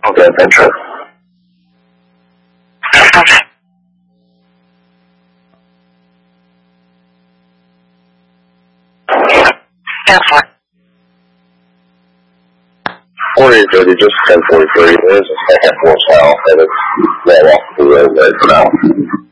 Okay, adventure. Airport. 4830, just 1043. There's a second horsepower. Let off the roadway for now.